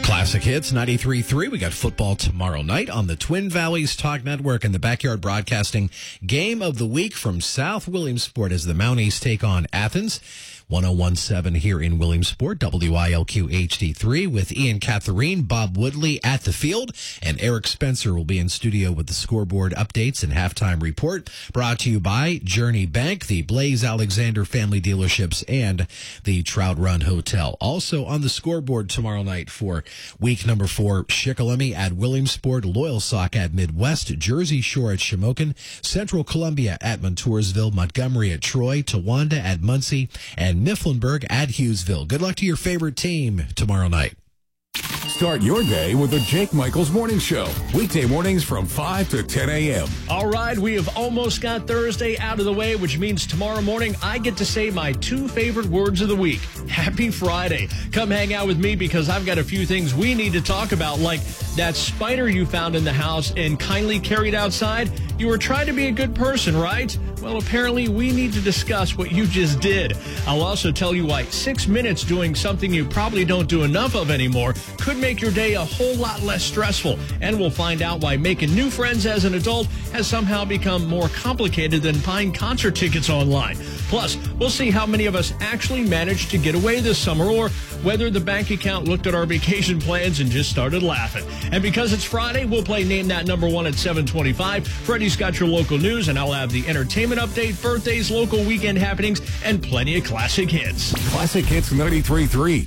Classic Hits 93.3. We got football tomorrow night on the Twin Valleys Talk Network and the Backyard Broadcasting Game of the Week from South Williamsport as the Mounties take on Athens. 101.7 here in Williamsport, WILQ HD3 with Ian Catherine, Bob Woodley at the field, and Eric Spencer will be in studio with the scoreboard updates and halftime report. Brought to you by Journey Bank, the Blaze Alexander Family Dealerships, and the Trout Run Hotel. Also on the scoreboard tomorrow night for week number 4, Shikellamy at Williamsport, Loyalsock at Midwest, Jersey Shore at Shamokin, Central Columbia at Montoursville, Montgomery at Troy, Towanda at Muncie, and Mifflinburg at Hughesville. Good luck to your favorite team tomorrow night. Start your day with the Jake Michaels Morning Show. Weekday mornings from 5 to 10 a.m. All right, we have almost got Thursday out of the way, which means tomorrow morning I get to say my 2 favorite words of the week. Happy Friday. Come hang out with me because I've got a few things we need to talk about, like that spider you found in the house and kindly carried outside. You were trying to be a good person, right? Well, apparently we need to discuss what you just did. I'll also tell you why 6 minutes doing something you probably don't do enough of anymore could make your day a whole lot less stressful. And we'll find out why making new friends as an adult has somehow become more complicated than buying concert tickets online. Plus, we'll see how many of us actually managed to get away this summer, or whether the bank account looked at our vacation plans and just started laughing. And because it's Friday, we'll play Name That Number One at 7:25. Freddie's got your local news, and I'll have the entertainment update, birthdays, local weekend happenings, and plenty of classic hits. Classic Hits 93.3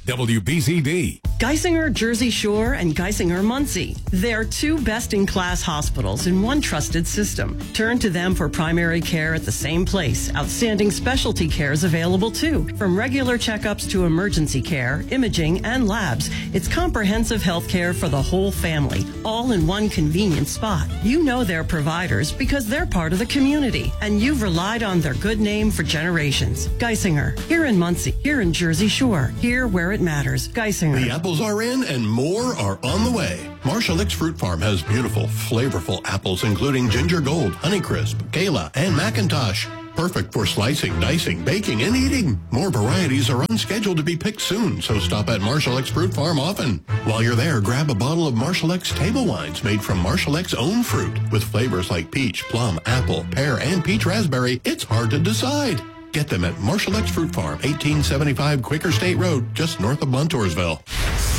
WBZD. Geisinger Jersey Shore and Geisinger Muncie. They're 2 best-in-class hospitals in one trusted system. Turn to them for primary care at the same place. Outstanding specialty care is available too. From regular checkups to emergency care, imaging, and labs, it's comprehensive health care for the whole family, all in one convenient spot. You know their providers because they're part of the community, and you've relied on their good name for generations. Geisinger, here in Muncie, here in Jersey Shore, here where it matters. Geisinger. The apples are in and more are on the way. Marshall X Fruit Farm has beautiful, flavorful apples including Ginger Gold, Honeycrisp, Gala, and Macintosh. Perfect for slicing, dicing, baking, and eating. More varieties are on schedule to be picked soon, so stop at Marshall X Fruit Farm often. While you're there, grab a bottle of Marshall X table wines made from Marshall X's own fruit. With flavors like peach, plum, apple, pear, and peach raspberry, it's hard to decide. Get them at Marshall X Fruit Farm, 1875 Quaker State Road, just north of Montoursville.